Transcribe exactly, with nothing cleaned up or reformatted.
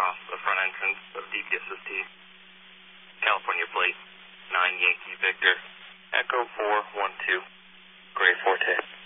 off the front entrance of D P S S T. California plate, nine Yankee Victor, Echo four one two, Gray Forte.